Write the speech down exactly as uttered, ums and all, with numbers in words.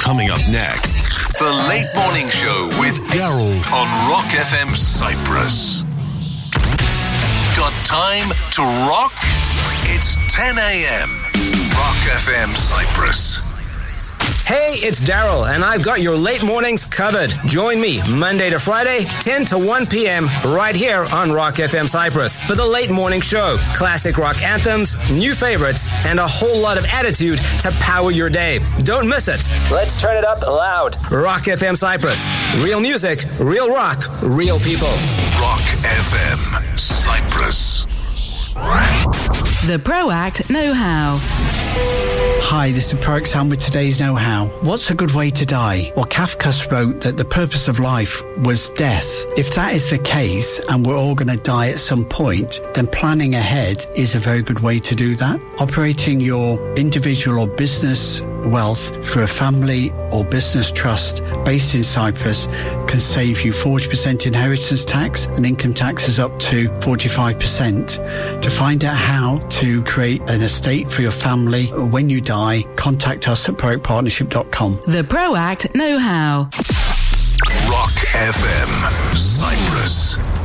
Coming up next, The Late Morning Show with Daryl on Rock F M Cyprus. Got time to rock? It's ten a.m. Rock F M Cyprus. Hey, it's Daryl, and I've got your late mornings covered. Join me Monday to Friday, ten to one p.m. right here on Rock F M Cyprus for the Late Morning Show. Classic rock anthems, new favorites, and a whole lot of attitude to power your day. Don't miss it. Let's turn it up loud. Rock F M Cyprus. Real music, real rock, real people. Rock F M Cyprus. The ProAct Know-How. Hi, this is ProAct Sam with today's Know-How. What's a good way to die? Well, Kafka wrote that the purpose of life was death. If that is the case, and we're all going to die at some point, then planning ahead is a very good way to do that. Operating your individual or business wealth through a family or business trust based in Cyprus can save you forty percent inheritance tax and income taxes up to forty-five percent. To find out how to create an estate for your family when you die, contact us at pro act partnership dot com. The ProAct Know-How. Rock F M Cyprus.